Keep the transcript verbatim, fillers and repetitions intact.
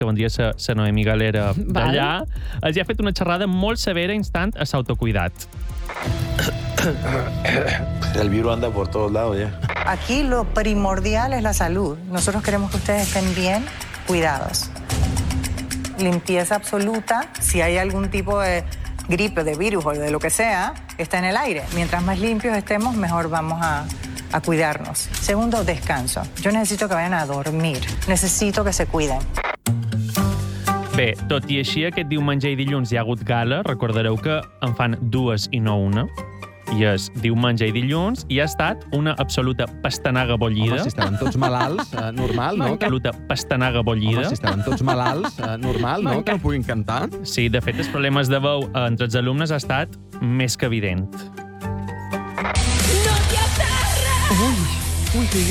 que vendria a ser la Noemi Galera d'allà, els ha fet una xerrada molt severa instant a s'autocuidat. El virus anda por todos lados ya. Aquí lo primordial es la salud. Nosotros queremos que ustedes estén bien cuidados. Limpieza absoluta. Si hay algún tipo de gripe, de virus o de lo que sea, está en el aire. Mientras más limpios estemos, mejor vamos a, a cuidarnos. Segundo, descanso. Yo necesito que vayan a dormir. Necesito que se cuiden. Bé, tot i així, aquest diumenge i dilluns hi ha hagut gala. Recordareu que en fan dues i no una. I és diumenge i dilluns, i ha estat una absoluta pastanaga bollida. Home, si estaven tots malalts, eh, normal, no? Una absoluta pastanaga bollida. Home, si estaven tots malalts, eh, normal, no? Que no puguin cantar. Sí, de fet, els problemes de veu entre els alumnes ha estat més que evident. No te aterres! Ui, ui,